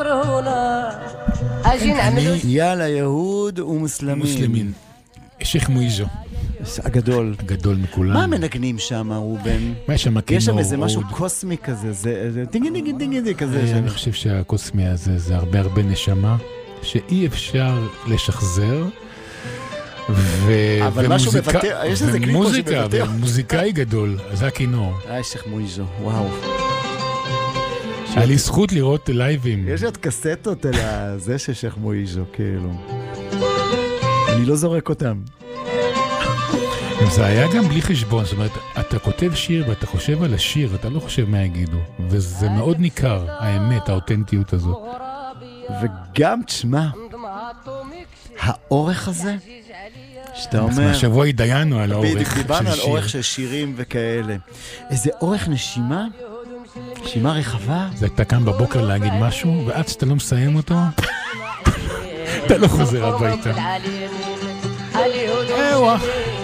יאללה, יהוד ומוסלמים. שייח מויז'ו. הגדול. הגדול מכולם. מה מנגנים שם, רובן? מה יש שם? יש שם איזה משהו קוסמי כזה, זה דינגי כזה. אני חושב שהקוסמי הזה זה הרבה נשמה, שאי אפשר לשחזר. אבל משהו מבטא, יש איזה קליפ פה שמבטא. ומוזיקאי גדול, זה הכינור. שייח מויז'ו, וואו. היה לי זכות לראות לייבים. יש עוד קסטות על זה של שייח מויז'ו, כאילו. אני לא זורק אותם. זה היה גם בלי חשבון, זאת אומרת, אתה כותב שיר ואתה חושב על השיר, אתה לא חושב מה יגידו, וזה מאוד ניכר, האמת, האותנטיות הזאת. וגם, תשמע, האורך הזה, שאתה אומר... השבוע התדיינו על האורך של שיר. דיברנו על אורך של שירים וכאלה. איזה אורך נשימה? נשימה רחבה? זה אתה קם בבוקר להגיד משהו, ועד שאתה לא מסיים אותו, אתה לא חוזר הביתה.